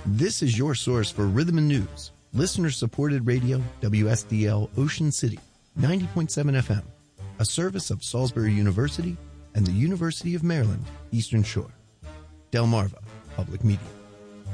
This is your source for rhythm and news. Listener-supported radio, WSDL Ocean City, 90.7 FM, a service of Salisbury University and the University of Maryland, Eastern Shore. Delmarva Public Media.